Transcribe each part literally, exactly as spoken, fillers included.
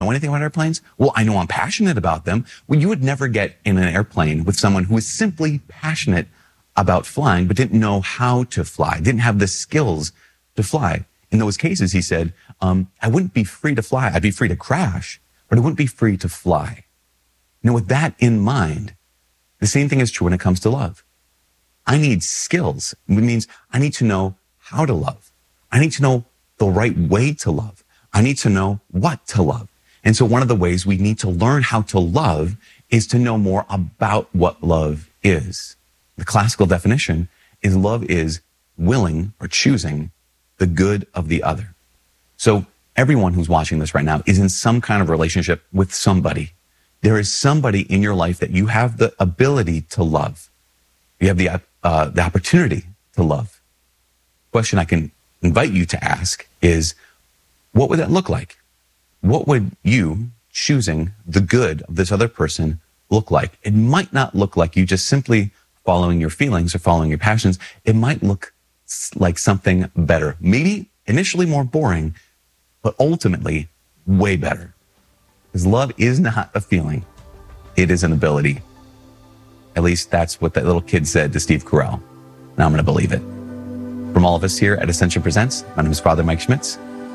know anything about airplanes? Well, I know I'm passionate about them. Well, you would never get in an airplane with someone who is simply passionate about flying, but didn't know how to fly, didn't have the skills to fly. In those cases, he said, um, I wouldn't be free to fly. I'd be free to crash, but I wouldn't be free to fly. You know, with that in mind, the same thing is true when it comes to love. I need skills. It means I need to know how to love. I need to know the right way to love. I need to know what to love. And so one of the ways we need to learn how to love is to know more about what love is. The classical definition is love is willing or choosing the good of the other. So everyone who's watching this right now is in some kind of relationship with somebody. There is somebody in your life that you have the ability to love. You have the, uh, the opportunity to love. The question I can invite you to ask is, what would that look like? What would you choosing the good of this other person look like? It might not look like you just simply following your feelings or following your passions. It might look like something better. Maybe initially more boring, but ultimately way better. Because love is not a feeling. It is an ability. At least that's what that little kid said to Steve Carell. Now I'm going to believe it. From all of us here at Ascension Presents, my name is Father Mike Schmitz.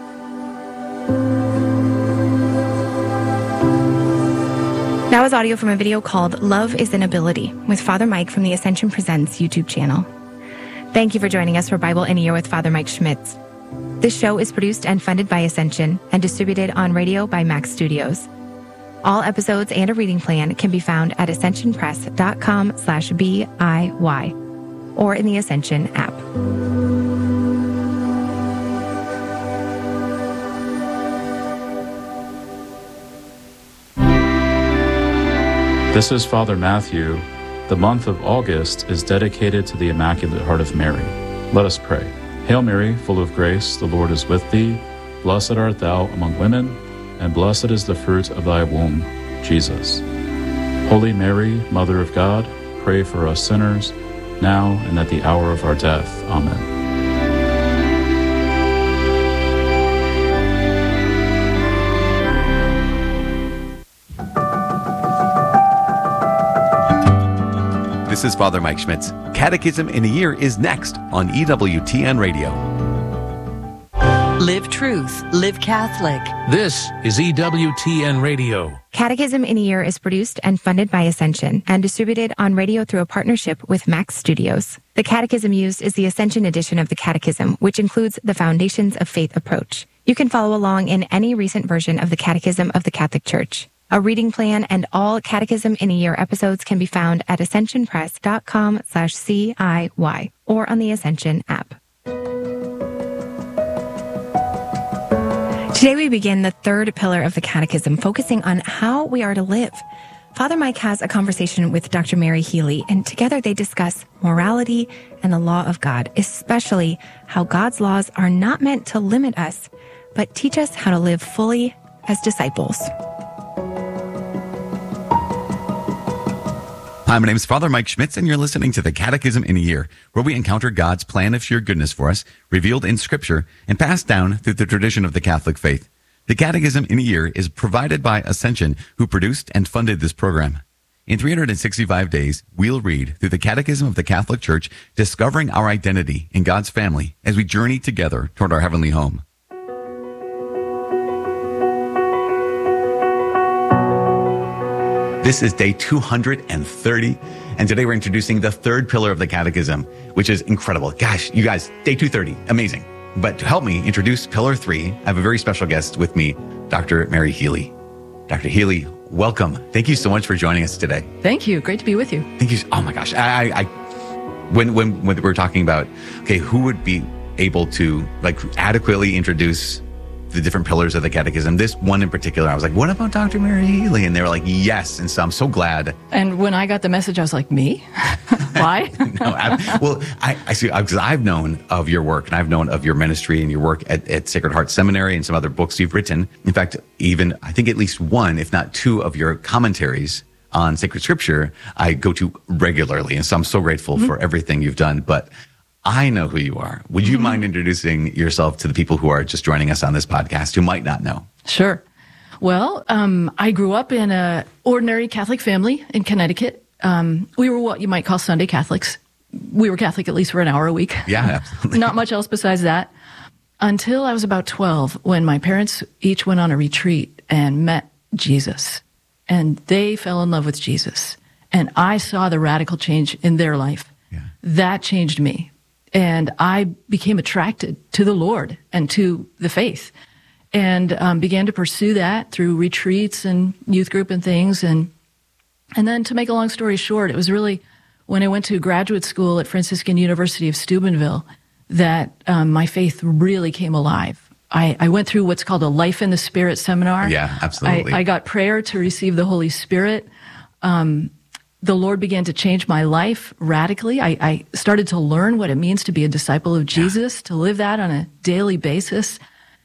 That was audio from a video called Love is an Ability with Father Mike from the Ascension Presents YouTube channel. Thank you for joining us for Bible in a Year with Father Mike Schmitz. This show is produced and funded by Ascension and distributed on radio by Max Studios. All episodes and a reading plan can be found at ascensionpress.com slash B-I-Y or in the Ascension app. This is Father Matthew. The month of August is dedicated to the Immaculate Heart of Mary. Let us pray. Hail Mary, full of grace, the Lord is with thee. Blessed art thou among women, and blessed is the fruit of thy womb, Jesus. Holy Mary, Mother of God, pray for us sinners, now and at the hour of our death. Amen. This is Father Mike Schmitz. Catechism in a Year is next on E W T N Radio. Live truth, live Catholic. This is E W T N Radio. Catechism in a Year is produced and funded by Ascension and distributed on radio through a partnership with Max Studios. The catechism used is the Ascension edition of the Catechism, which includes the Foundations of Faith approach. You can follow along in any recent version of the Catechism of the Catholic Church. A reading plan and all Catechism in a Year episodes can be found at ascensionpress.com slash C-I-Y or on the Ascension app. Today we begin the third pillar of the Catechism, focusing on how we are to live. Father Mike has a conversation with Doctor Mary Healy, and together they discuss morality and the law of God, especially how God's laws are not meant to limit us, but teach us how to live fully as disciples. Hi, my name is Father Mike Schmitz, and you're listening to the Catechism in a Year, where we encounter God's plan of sheer goodness for us, revealed in Scripture, and passed down through the tradition of the Catholic faith. The Catechism in a Year is provided by Ascension, who produced and funded this program. In three hundred sixty-five days, we'll read through the Catechism of the Catholic Church, discovering our identity in God's family as we journey together toward our heavenly home. This is day two hundred thirty, and today we're introducing the third pillar of the Catechism, which is incredible. Gosh, you guys, day two thirty, amazing. But to help me introduce pillar three, I have a very special guest with me, Doctor Mary Healy. Doctor Healy, welcome. Thank you so much for joining us today. Thank you. Great to be with you. Thank you. Oh my gosh. I, I, I when, when, when we were talking about, okay, who would be able to like adequately introduce the different pillars of the Catechism, this one in particular, I was like, what about Doctor Mary Healy? And they were like, yes. And so I'm so glad. And when I got the message, I was like, me? Why? no, I, well, I, I see, because I've known of your work, and I've known of your ministry and your work at, at Sacred Heart Seminary and some other books you've written. In fact, even I think at least one, if not two, of your commentaries on sacred scripture, I go to regularly. And so I'm so grateful mm-hmm. for everything you've done. But I know who you are. Would you mm-hmm. mind introducing yourself to the people who are just joining us on this podcast who might not know? Sure. Well, um, I grew up in a ordinary Catholic family in Connecticut. Um, we were what you might call Sunday Catholics. We were Catholic at least for an hour a week. Yeah, absolutely. Not much else besides that. Until I was about twelve, when my parents each went on a retreat and met Jesus. And they fell in love with Jesus. And I saw the radical change in their life. Yeah. That changed me. And I became attracted to the Lord and to the faith. And um, began to pursue that through retreats and youth group and things. And and then to make a long story short, it was really when I went to graduate school at Franciscan University of Steubenville that um, my faith really came alive. I, I went through what's called a Life in the Spirit seminar. Yeah, absolutely. I, I got prayer to receive the Holy Spirit. Um, the Lord began to change my life radically. I, I started to learn what it means to be a disciple of Jesus, to live that on a daily basis.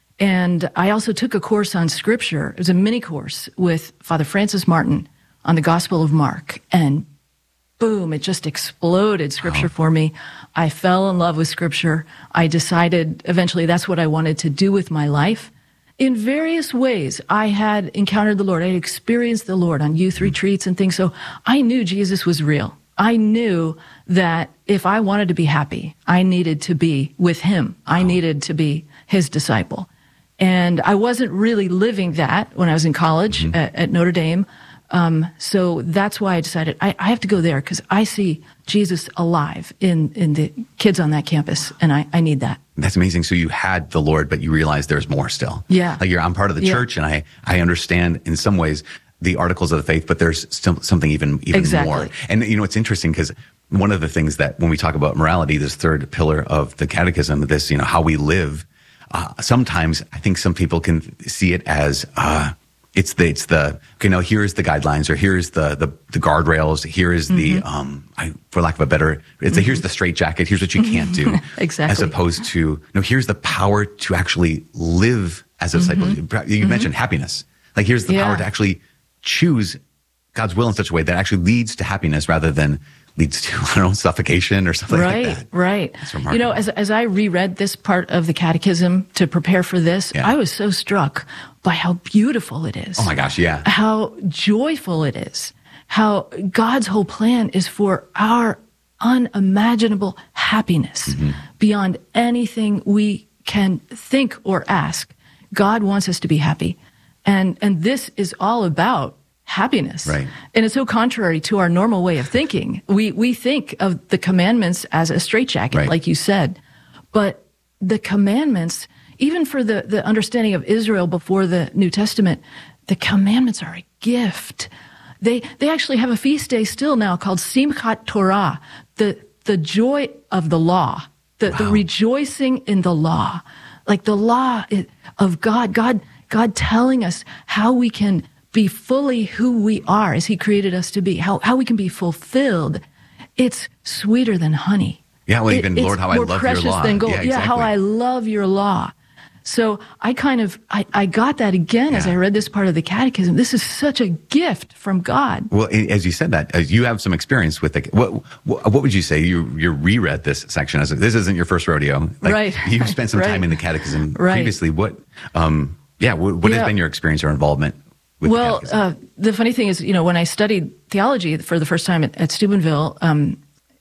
And I also took a course on Scripture. It was a mini course with Father Francis Martin on the Gospel of Mark. And boom, it just exploded Scripture wow. for me. I fell in love with Scripture. I decided eventually that's what I wanted to do with my life. In various ways, I had encountered the Lord. I had experienced the Lord on youth retreats and things. So I knew Jesus was real. I knew that if I wanted to be happy, I needed to be with him. I needed to be his disciple. And I wasn't really living that when I was in college mm-hmm. at, at Notre Dame. Um, so that's why I decided I, I have to go there because I see Jesus alive in, in the kids on that campus, and I, I need that. That's amazing. So you had the Lord, but you realized there's more still. Yeah. Like you're, I'm part of the yeah. church, and I, I understand in some ways the articles of the faith, but there's still something even, even exactly. more. And you know, it's interesting because one of the things that when we talk about morality, this third pillar of the catechism, this, you know, how we live, uh, sometimes I think some people can see it as, uh, It's the, it's the, okay, now here's the guidelines, or here's the, the, the guardrails, here is the, mm-hmm. um, I, for lack of a better, it's mm-hmm. the, here's the straitjacket, here's what you can't do. Exactly. As opposed to, no, here's the power to actually live as a disciple. Mm-hmm. You mentioned mm-hmm. happiness. Like here's the yeah. power to actually choose God's will in such a way that actually leads to happiness rather than leads to, I don't know, suffocation or something right, like that. Right, right. You know, as as I reread this part of the catechism to prepare for this, yeah. I was so struck by how beautiful it is. Oh my gosh, yeah. How joyful it is. How God's whole plan is for our unimaginable happiness mm-hmm. beyond anything we can think or ask. God wants us to be happy. And and this is all about happiness. Right. And it's so contrary to our normal way of thinking. We we think of the commandments as a straitjacket, right. like you said. But the commandments, even for the, the understanding of Israel before the New Testament, the commandments are a gift. They they actually have a feast day still now called Simchat Torah, the the joy of the law, the, wow. the rejoicing in the law. Like the law of God, God, God telling us how we can be fully who we are as he created us to be, how how we can be fulfilled. It's sweeter than honey. Yeah, well, even, it, Lord, how I love your law. More precious than gold. Yeah, yeah, exactly. how I love your law. So I kind of, I, I got that again yeah. as I read this part of the catechism. This is such a gift from God. Well, as you said that, you have some experience with it. What, what would you say? You you reread this section. As this isn't your first rodeo. Like, right. You've spent some right. time in the catechism right. previously. What, um, yeah, what, what yeah. has been your experience or involvement with well, the catechism? Uh, the funny thing is, you know, when I studied theology for the first time at, at Steubenville, um,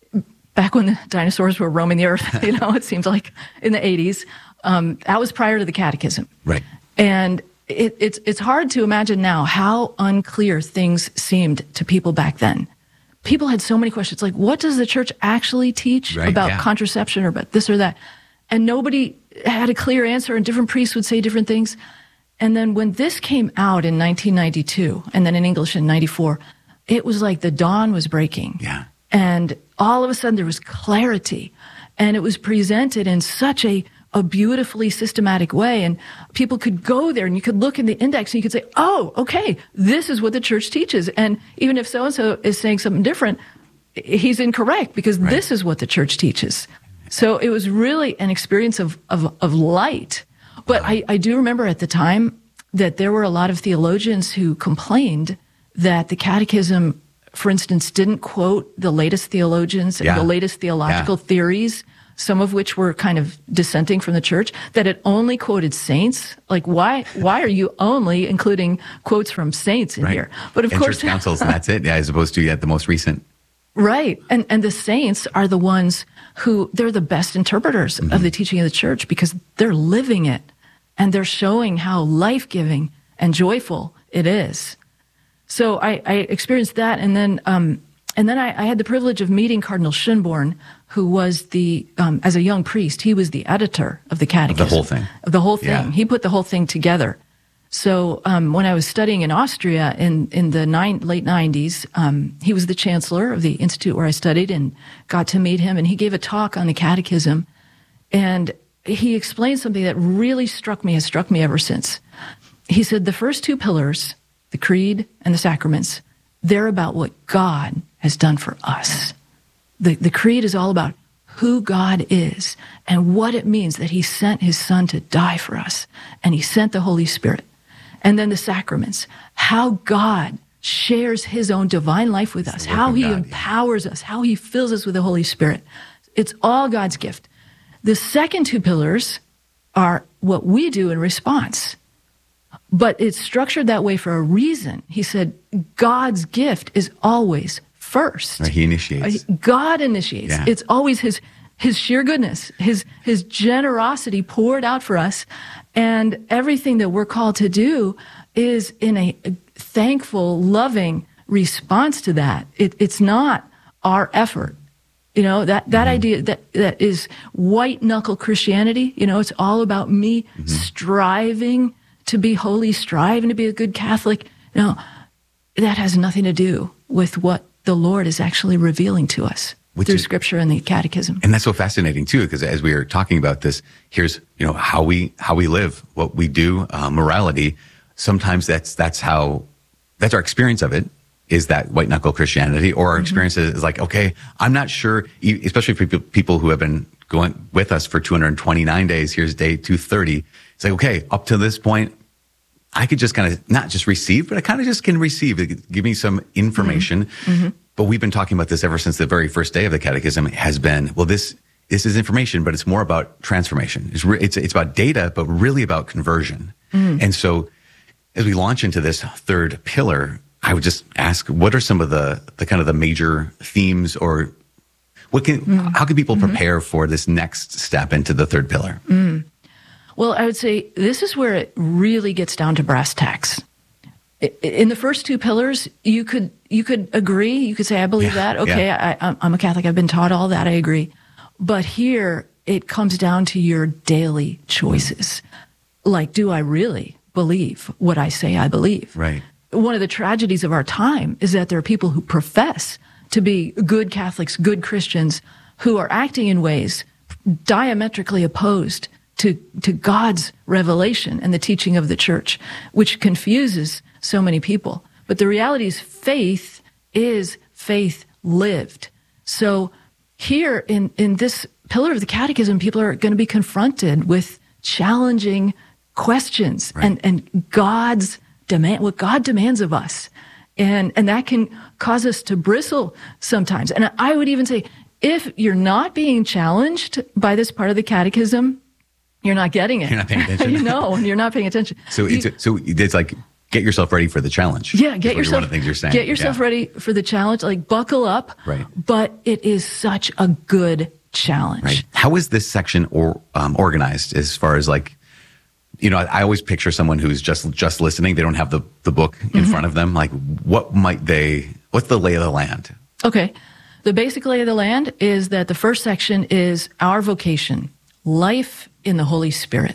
back when the dinosaurs were roaming the earth, you know, it seems like in the eighties, um, that was prior to the catechism. Right. And it, it's it's hard to imagine now how unclear things seemed to people back then. People had so many questions, like, what does the church actually teach right, about yeah. contraception or about this or that? And nobody had a clear answer, and different priests would say different things. And then when this came out in nineteen ninety-two, and then in English in ninety-four, it was like the dawn was breaking. Yeah. And all of a sudden there was clarity, and it was presented in such a, a beautifully systematic way. And people could go there and you could look in the index and you could say, oh, okay, this is what the church teaches. And even if so-and-so is saying something different, he's incorrect because right. this is what the church teaches. So it was really an experience of, of, of light. But I, I do remember at the time that there were a lot of theologians who complained that the catechism, for instance, didn't quote the latest theologians yeah. and the latest theological yeah. theories. some of which were kind of dissenting from the church, that it only quoted saints. Like, why why are you only including quotes from saints in Right. here? But of and course, church councils, and that's it, yeah, as opposed to yet the most recent. right. And and the saints are the ones who, they're the best interpreters Mm-hmm. of the teaching of the church because they're living it and they're showing how life-giving and joyful it is. So I, I experienced that, and then um, and then I, I had the privilege of meeting Cardinal Schönborn, who was the um, as a young priest, he was the editor of the Catechism, whole thing. of the whole thing. Yeah. He put the whole thing together. So um, when I was studying in Austria in in the nine, late nineties, um, he was the chancellor of the institute where I studied, and got to meet him, and he gave a talk on the Catechism, and he explained something that really struck me, has struck me ever since. He said the first two pillars, the creed and the sacraments, they're about what God has done for us. The, the creed is all about who God is and what it means that he sent his son to die for us, and he sent the Holy Spirit. And then the sacraments, how God shares his own divine life with us, the work how of he God, yeah. empowers us, how he fills us with the Holy Spirit. It's all God's gift. The second two pillars are what we do in response. But it's structured that way for a reason. He said, God's gift is always first. Right, he initiates. God initiates. Yeah. It's always his his sheer goodness, his his generosity poured out for us. And everything that we're called to do is in a thankful, loving response to that. It, it's not our effort. You know, that, that Mm-hmm. idea that, that is white knuckle Christianity. You know, it's all about me Mm-hmm. striving to be holy, striving to be a good Catholic. No, that has nothing to do with what the Lord is actually revealing to us Which through is- Scripture and the Catechism. And that's so fascinating too, because as we were talking about this, here's, you know, how we, how we live, what we do, uh, morality. Sometimes that's, that's how, that's our experience of it, is that white knuckle Christianity, or our Mm-hmm. experience is like, okay, I'm not sure, e- especially for people, people who have been going with us for two hundred twenty-nine days. Here's day two thirty. It's like, okay, up to this point, I could just kind of not just receive, but I kind of just can receive. Give me some information. Mm-hmm. But we've been talking about this ever since the very first day of the Catechism. It has been, well, this this is information, but it's more about transformation. It's re- it's, it's about data, but really about conversion. Mm. And so, as we launch into this third pillar, I would just ask, what are some of the the kind of the major themes, or what can Mm. how can people Mm-hmm. prepare for this next step into the third pillar? Well, I would say this is where it really gets down to brass tacks. I- In the first two pillars, you could you could agree. You could say, "I believe Yeah, that." Okay, yeah. I, I'm a Catholic. I've been taught all that. I agree. But here, it comes down to your daily choices. Like, do I really believe what I say I believe? Right. One of the tragedies of our time is that there are people who profess to be good Catholics, good Christians, who are acting in ways diametrically opposed to, to God's revelation and the teaching of the church, which confuses so many people. But the reality is faith is faith lived. So here in, in this pillar of the Catechism, people are going to be confronted with challenging questions Right. and, and God's demand, what God demands of us. And, and that can cause us to bristle sometimes. And I would even say, if you're not being challenged by this part of the Catechism, you're not getting it. You're not paying attention. You know, and you're not paying attention. So You- it's so it's like, get yourself ready for the challenge. yeah, is get what yourself one of the things you're saying. get yourself Yeah. ready for the challenge. Like, buckle up. Right. But it is such a good challenge. Right. How is this section or um, organized as far as like, you know, I, I always picture someone who's just just listening. They don't have the the book in Mm-hmm. front of them. Like, what might they? What's the lay of the land? Okay. The basic lay of the land is that the first section is our vocation, life in the Holy Spirit.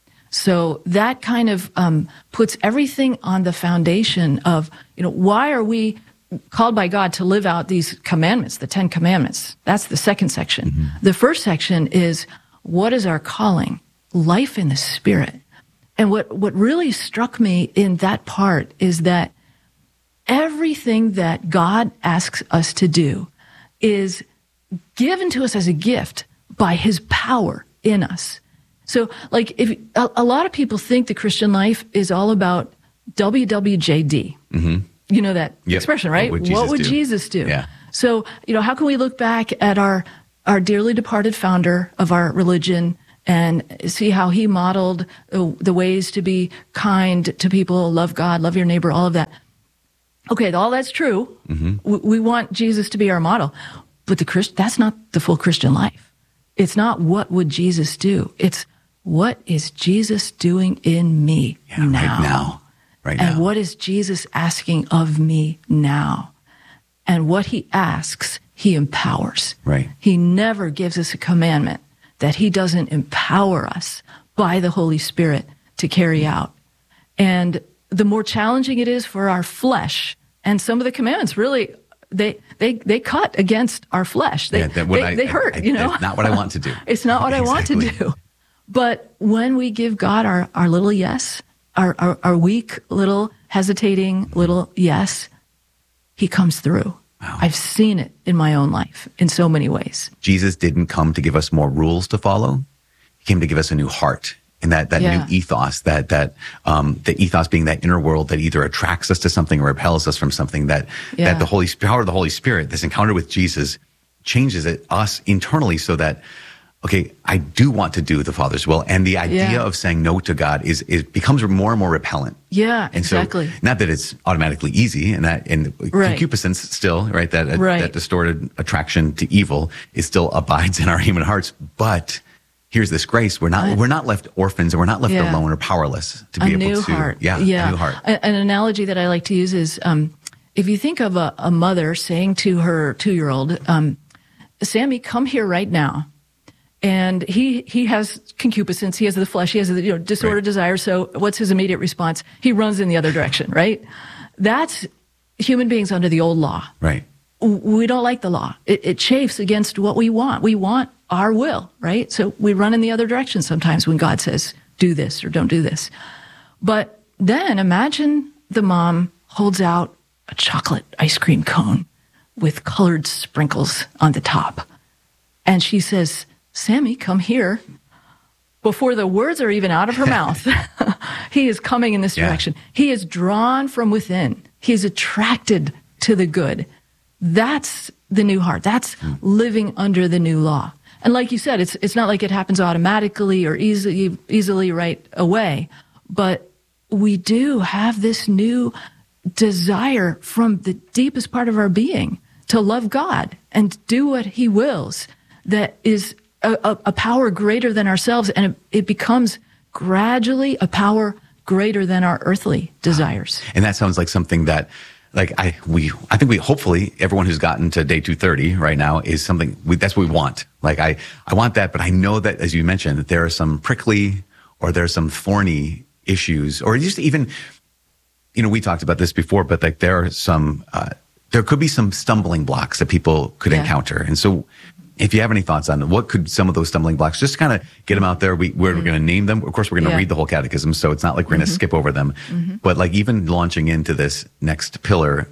So that kind of um, puts everything on the foundation of, you know, why are we called by God to live out these commandments, the Ten Commandments? That's the second section. Mm-hmm. The first section is, what is our calling? Life in the Spirit. And what, what really struck me in that part is that everything that God asks us to do is given to us as a gift by his power in us. So, like, if a, a lot of people think the Christian life is all about W W J D. Mm-hmm. You know that Yep. expression, right? What would Jesus what would do? Jesus do? Yeah. So, you know, how can we look back at our our dearly departed founder of our religion and see how he modeled uh, the ways to be kind to people, love God, love your neighbor, all of that. Okay, all that's true. Mm-hmm. We, we want Jesus to be our model, but the Christ, that's not the full Christian life. It's not what would Jesus do. It's what is Jesus doing in me yeah, now? Right now. Right now. And what is Jesus asking of me now? And what he asks, he empowers. Right. He never gives us a commandment that he doesn't empower us by the Holy Spirit to carry out. And the more challenging it is for our flesh, and some of the commandments really, they they they cut against our flesh. They, yeah, that they, I, they hurt, I, I, you know? It's not what I want to do. It's not what exactly. I want to do. But when we give God our, our little yes, our, our, our weak, little, hesitating, little yes, he comes through. Wow. I've seen it in my own life in so many ways. Jesus didn't come to give us more rules to follow. He came to give us a new heart. And that, that yeah. new ethos, that, that, um, the ethos being that inner world that either attracts us to something or repels us from something, that, yeah. that the Holy power of the Holy Spirit, this encounter with Jesus changes it, us internally so that, okay, I do want to do the Father's will. And the idea yeah. of saying no to God is, it becomes more and more repellent. Yeah, and exactly. So, not that it's automatically easy, and that, and right. concupiscence still, right? That, right. that distorted attraction to evil is still abides in our human hearts. But here's this grace. We're not, we're not left orphans, and we're not left yeah. alone or powerless to be a able new to, heart. yeah, yeah, a new heart. A, an analogy that I like to use is, um, if you think of a, a mother saying to her two-year-old, um, Sammy, come here right now. And he, he has concupiscence. He has the flesh. He has the, you know, disordered right. desire. So what's his immediate response? He runs in the other direction, right? That's human beings under the old law. Right. We don't like the law. It, it chafes against what we want. We want our will, right? So we run in the other direction sometimes when God says, do this or don't do this. But then imagine the mom holds out a chocolate ice cream cone with colored sprinkles on the top. And she says, Sammy, come here. Before the words are even out of her mouth, he is coming in this direction. Yeah. He is drawn from within. He is attracted to the good. That's the new heart. That's mm. living under the new law. And like you said, it's it's not like it happens automatically or easily easily right away. But we do have this new desire from the deepest part of our being to love God and do what he wills. That is a, a, a power greater than ourselves, and it, it becomes gradually a power greater than our earthly desires. And that sounds like something that, like I we I think we hopefully everyone who's gotten to day two thirty right now is something we, that's what we want. Like I I want that, but I know that, as you mentioned, that there are some prickly or there are some thorny issues, or just even, you know, we talked about this before, but like there are some uh, there could be some stumbling blocks that people could yeah. encounter, and so. If you have any thoughts on what could some of those stumbling blocks, just kind of get them out there. We, we're, mm-hmm. we're going to name them. Of course, we're going to yeah. read the whole catechism, so it's not like we're going to mm-hmm. skip over them. Mm-hmm. But like even launching into this next pillar,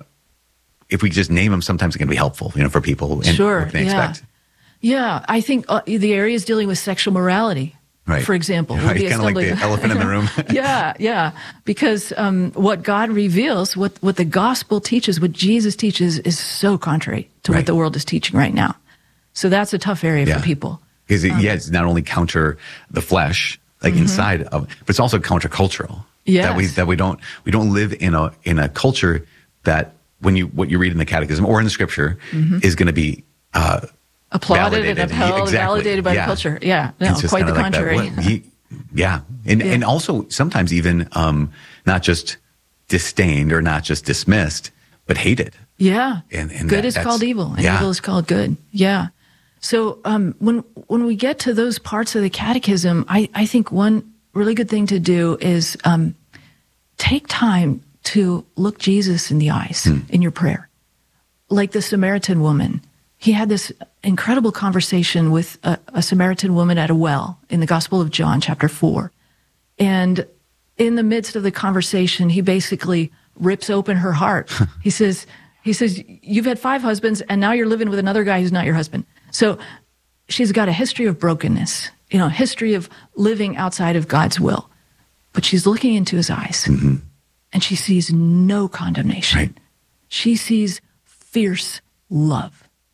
if we just name them, sometimes it can be helpful, you know, for people. And sure. what they yeah. expect. Yeah. I think uh, the areas dealing with sexual morality, right. for example. Right. Kind of like the elephant in the room. yeah. Yeah. Because um, what God reveals, what, what the gospel teaches, what Jesus teaches is so contrary to right. what the world is teaching right now. So that's a tough area yeah. for people. Because, it, um, yeah, it's not only counter the flesh, like mm-hmm. inside of, but it's also countercultural. Yes. That we, that we don't, we don't live in a, in a culture that when you, what you read in the catechism or in the scripture mm-hmm. is going to be, uh, applauded and upheld, exactly. validated by yeah. the culture. Yeah. No, quite the like contrary. He, yeah. And, yeah. and also sometimes even, um, not just disdained or not just dismissed, but hated. Yeah. And, and good that, is called evil and yeah. evil is called good. Yeah. So um, when when we get to those parts of the catechism, I, I think one really good thing to do is um, take time to look Jesus in the eyes hmm. in your prayer. Like the Samaritan woman. He had this incredible conversation with a, a Samaritan woman at a well in the Gospel of John, chapter four. And in the midst of the conversation, he basically rips open her heart. he says, he says, you've had five husbands, and now you're living with another guy who's not your husband. So she's got a history of brokenness, you know, a history of living outside of God's will. But she's looking into his eyes, mm-hmm. and she sees no condemnation. Right. She sees fierce love.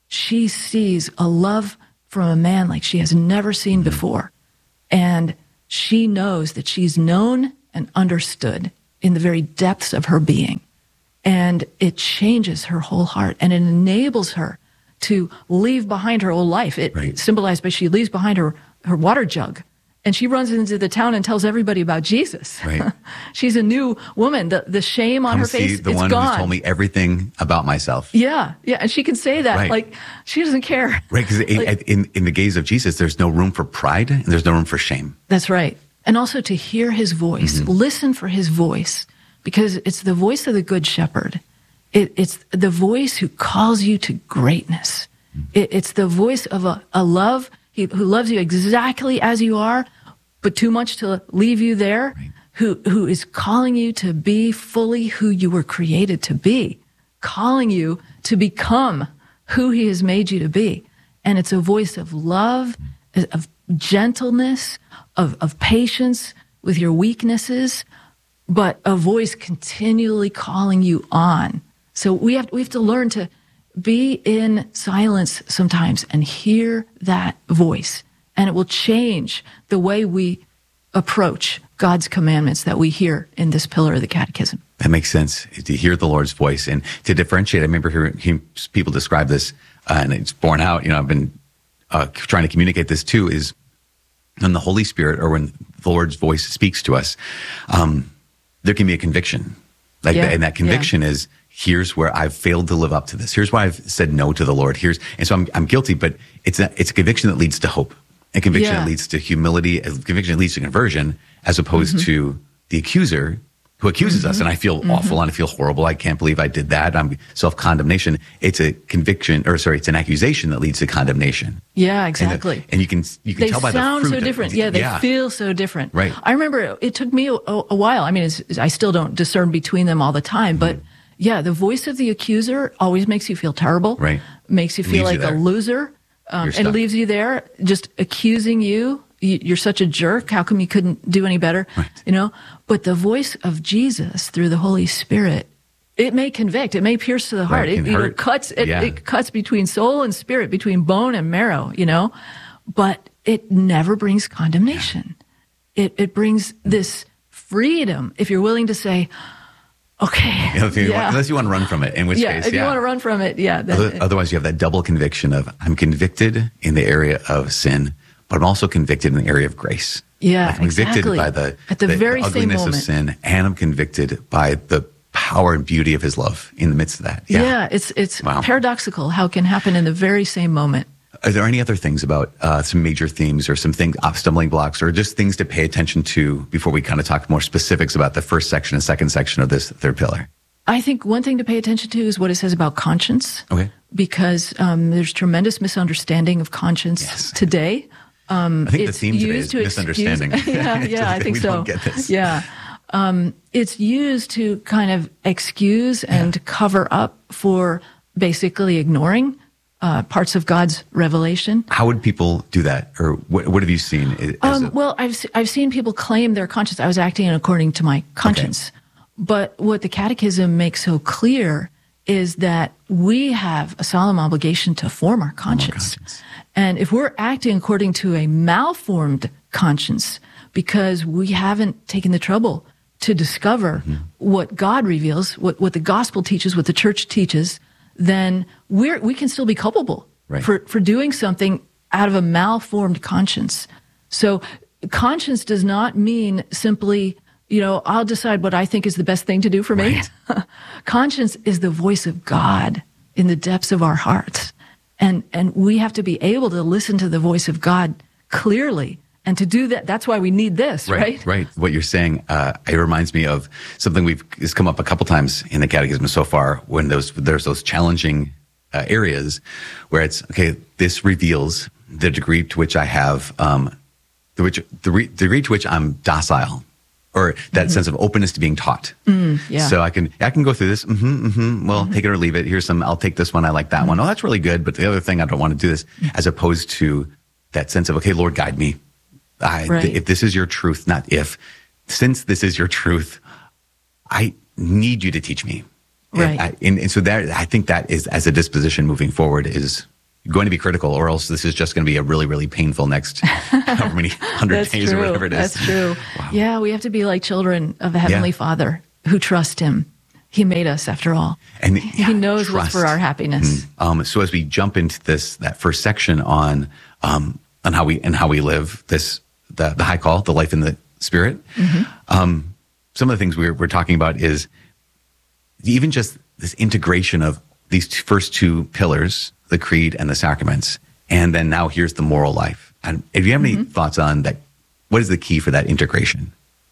she sees a love from a man like she has never seen before. And she knows that she's known and understood in the very depths of her being. And it changes her whole heart, and it enables her to leave behind her old life. It Right. symbolized by she leaves behind her, her water jug, and she runs into the town and tells everybody about Jesus. Right. She's a new woman. The, the shame on Come her see face, the it's one gone. who's told me everything about myself. Yeah, yeah, and she can say that. Right. Like, she doesn't care. Right, because Like- in, in the gaze of Jesus, there's no room for pride and there's no room for shame. That's right. And also to hear his voice, Mm-hmm. listen for his voice, because it's the voice of the Good Shepherd. It, it's the voice who calls you to greatness. Mm-hmm. It, it's the voice of a, a love he, who loves you exactly as you are, but too much to leave you there, Right. who, who is calling you to be fully who you were created to be, calling you to become who he has made you to be. And it's a voice of love, of gentleness, of, of patience with your weaknesses, but a voice continually calling you on. So we have, we have to learn to be in silence sometimes and hear that voice. And it will change the way we approach God's commandments that we hear in this pillar of the Catechism. That makes sense, to hear the Lord's voice and to differentiate. I remember hearing hearing people describe this, uh, and it's borne out. You know, I've been uh, trying to communicate this too, is when the Holy Spirit or when the Lord's voice speaks to us, um, there can be a conviction. Like, Yeah, and that conviction yeah. is, here's where I've failed to live up to this. Here's why I've said no to the Lord. Here's, and so I'm, I'm guilty, but it's a, it's a conviction that leads to hope. A conviction Yeah. that leads to humility, a conviction that leads to conversion, as opposed Mm-hmm. to the accuser who accuses us. And I feel Mm-hmm. awful and I feel horrible. I can't believe I did that. I'm self-condemnation. It's a conviction, or sorry, it's an accusation that leads to condemnation. Yeah, And, exactly. the- and you can, you can They tell by the sound fruit. so that- different. Yeah, they feel so different. Right. I remember it took me a, a while. I mean, it's, I still don't discern between them all the time, but yeah, the voice of the accuser always makes you feel terrible. Right. Makes you feel Leaves you like a there. loser. Um, You're and stuck. leaves you there just accusing you. You- You're such a jerk. How come you couldn't do any better? Right. You know, but the voice of Jesus through the Holy Spirit, it may convict. It may pierce to the heart. Right, it It, can you know, hurt. cuts. It, Yeah. it cuts between soul and spirit, between bone and marrow. You know, but it never brings condemnation. It it brings this freedom if you're willing to say, okay, You know, if you yeah, want- unless you want to run from it, in which yeah. case, If you yeah. want to run from it, yeah. then- Other- Otherwise, you have that double conviction of, I'm convicted in the area of sin, but I'm also convicted in the area of grace. Yeah, Like, I'm convicted exactly. by the, At the very same ugliness of moment. sin, and I'm convicted by the power and beauty of his love in the midst of that. yeah. Yeah. it's it's Wow. paradoxical how it can happen in the very same moment. Are there any other things about uh, some major themes or some things, uh, stumbling blocks, or just things to pay attention to before we kind of talk more specifics about the first section and second section of this third pillar? I think one thing to pay attention to is what it says about conscience. Okay. Because um, there's tremendous misunderstanding of conscience Yes. today. I think the It's theme today used is to excuse- misunderstanding. yeah, yeah, I think we so. don't get this. Yeah. Um, it's used to kind of excuse and cover up for basically ignoring uh, parts of God's revelation. How would people do that? Or what, what have you seen? as Um, a- well, I've se- I've seen people claim their conscience. I was acting according to my conscience. But what the Catechism makes so clear is that we have a solemn obligation to form our conscience. conscience. And if we're acting according to a malformed conscience because we haven't taken the trouble to discover Mm-hmm. what God reveals, what, what the gospel teaches, what the church teaches, then we're, we can still be culpable Right. for, for doing something out of a malformed conscience. So conscience does not mean simply, you know, I'll decide what I think is the best thing to do for me. Conscience is the voice of God in the depths of our hearts. And, and we have to be able to listen to the voice of God clearly. And to do that, that's why we need this, right? Right, right. What you're saying, uh, it reminds me of something we've has come up a couple times in the Catechism so far. When those there's those challenging uh, areas where it's okay. This reveals the degree to which I have, um, the which the re- degree to which I'm docile, or that sense of openness to being taught. yeah. So I can I can go through this. Mm-hmm, mm-hmm. Well, take it or leave it. Here's some. I'll take this one. I like that one. Oh, that's really good. But the other thing, I don't want to do this. As opposed to that sense of, okay, Lord, guide me. I, Right. if this is your truth, not if, since this is your truth, I need you to teach me. Right. And, I, and, and so that, I think that is, as a disposition moving forward, is going to be critical, or else this is just going to be a really, really painful next however many hundred That's days true. or whatever it is. That's true. Wow. Yeah, we have to be like children of a Heavenly Yeah. Father who trust Him. He made us, after all. And He yeah, knows what's for trust. our happiness. Mm. Um, so as we jump into this, that first section on, um, on how we, and how we live this, the, the high call, the life in the Spirit. Mm-hmm. Um, some of the things we're, we're talking about is even just this integration of these two, first two pillars, the creed and the sacraments. And then now here's the moral life. And if you have any Mm-hmm. thoughts on that, what is the key for that integration?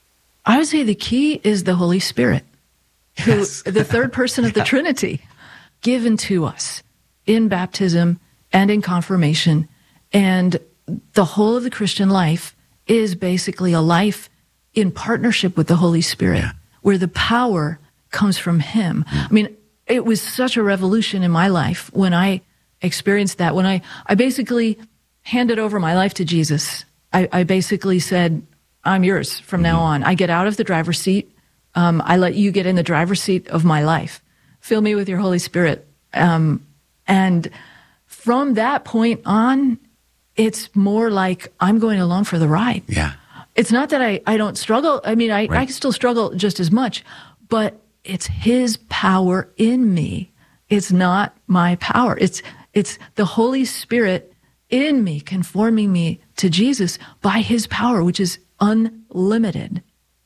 I would say the key is the Holy Spirit, who, Yes. the third person of the Yeah. Trinity, given to us in baptism and in confirmation. And the whole of the Christian life is basically a life in partnership with the Holy Spirit, Yeah. where the power comes from Him. I mean, it was such a revolution in my life when I experienced that, when I, I basically handed over my life to Jesus. I, I basically said, I'm yours from now on. I get out of the driver's seat. Um, I let you get in the driver's seat of my life. Fill me with your Holy Spirit. Um, and from that point on, it's more like I'm going along for the ride. Yeah. It's not that I, I don't struggle. I mean, I, I Right. still struggle just as much, but it's His power in me. It's not my power. It's, it's the Holy Spirit in me, conforming me to Jesus by His power, which is unlimited.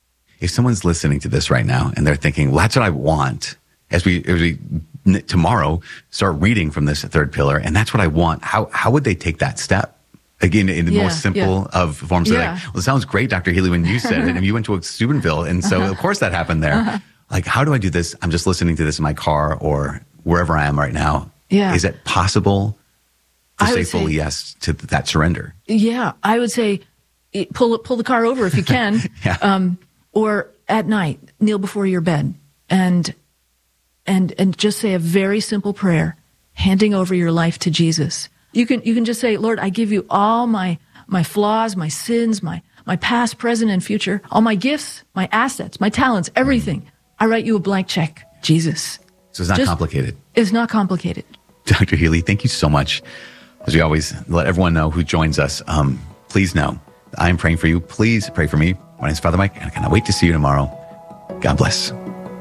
If someone's listening to this right now and they're thinking, well, that's what I want, as we, as we n- tomorrow start reading from this third pillar, and that's what I want, how, how would they take that step? Again, in the Yeah, most simple yeah. of forms. They're Yeah. like, well, it sounds great, Doctor Healy, when you said it, and you went to Steubenville, and so of course that happened there. Uh-huh. Like, how do I do this? I'm just listening to this in my car or wherever I am right now. Yeah. Is it possible to I say would say- fully yes to th- that surrender? Yeah, I would say it- pull pull the car over if you can, Yeah. um, or at night kneel before your bed and and and just say a very simple prayer, handing over your life to Jesus. You can you can just say, Lord, I give you all my my flaws, my sins, my my past, present, and future, all my gifts, my assets, my talents, everything. I write you a blank check, Jesus. So it's not Just- complicated. It's not complicated. Doctor Healy, thank you so much. As we always let everyone know who joins us, um, please know I'm praying for you. Please pray for me. My name is Father Mike, and I cannot wait to see you tomorrow. God bless.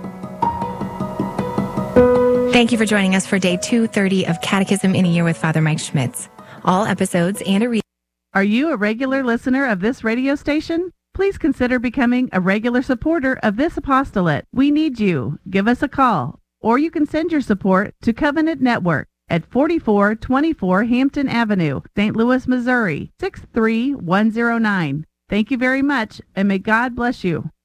Thank you for joining us for day two thirty of Catechism in a Year with Father Mike Schmitz. All episodes and a read. Are you a regular listener of this radio station? Please consider becoming a regular supporter of this apostolate. We need you. Give us a call, or you can send your support to Covenant Network at forty-four twenty-four Hampton Avenue, Saint Louis, Missouri, six three one zero nine. Thank you very much, and may God bless you.